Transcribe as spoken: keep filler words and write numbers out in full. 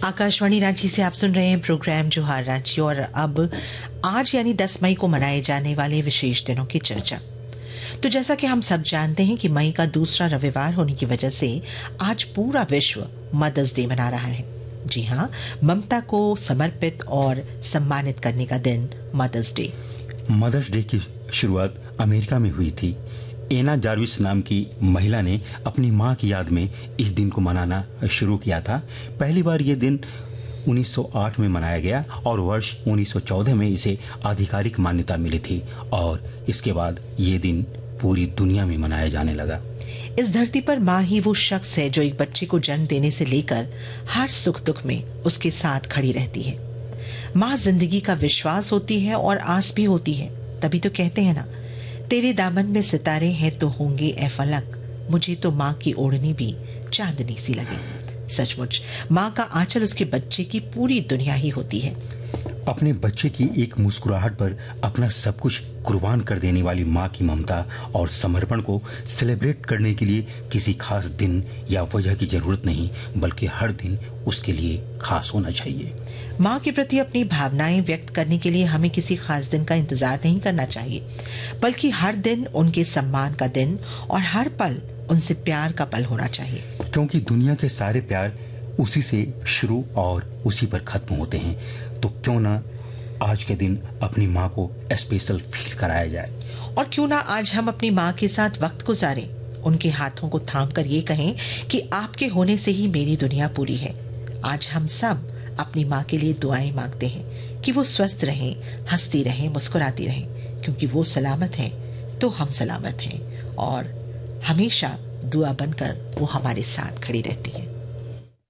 आकाशवाणी रांची से आप सुन रहे हैं प्रोग्राम जोहार रांची और अब आज यानी दस मई को मनाए जाने वाले विशेष दिनों की चर्चा। तो जैसा कि हम सब जानते हैं कि मई का दूसरा रविवार होने की वजह से आज पूरा विश्व मदर्स डे मना रहा है। जी हाँ, ममता को समर्पित और सम्मानित करने का दिन मदर्स डे। मदर्स डे की शुरुआत अमेरिका में हुई थी। एना जार्विस नाम की महिला ने अपनी मां की याद में इस दिन को मनाना शुरू किया था। पहली बार ये दिन उन्नीस सौ आठ में मनाया गया और वर्ष उन्नीस सौ चौदह में इसे आधिकारिक मान्यता मिली थी और इसके बाद ये दिन पूरी दुनिया में मनाया जाने लगा। इस धरती पर माँ ही वो शख्स है जो एक बच्चे को जन्म देने से लेकर हर सुख दुख में उसके साथ खड़ी रहती है। माँ जिंदगी का विश्वास होती है और आस भी होती है। तभी तो कहते हैं ना, तेरे दामन में सितारे हैं तो होंगे ए फलक, मुझे तो माँ की ओढ़नी भी चांदनी सी लगे। सचमुच माँ का आंचल उसके बच्चे की पूरी दुनिया ही होती है। अपने बच्चे की एक मुस्कुराहट पर अपना सब कुछ कुर्बान कर देने वाली माँ की ममता और समर्पण को सेलिब्रेट करने के लिए किसी खास दिन या वजह की जरूरत नहीं, बल्कि हर दिन उसके लिए खास होना चाहिए। माँ के प्रति अपनी भावनाएं व्यक्त करने के लिए हमें किसी खास दिन का इंतजार नहीं करना चाहिए, बल्कि हर दिन उनके सम्मान का दिन और हर पल उनसे प्यार का पल होना चाहिए। क्योंकि दुनिया के सारे प्यार उसी से शुरू और उसी पर खत्म होते हैं। तो क्यों ना आज के दिन अपनी माँ को स्पेशल फील कराया जाए, और क्यों ना आज हम अपनी माँ के साथ वक्त गुजारें, उनके हाथों को थाम कर ये कहें कि आपके होने से ही मेरी दुनिया पूरी है। आज हम सब अपनी माँ के लिए दुआएं मांगते हैं कि वो स्वस्थ रहें, हंसती रहें, मुस्कुराती रहें, क्योंकि वो सलामत हैं तो हम सलामत हैं और हमेशा दुआ बनकर वो हमारे साथ खड़ी रहती है।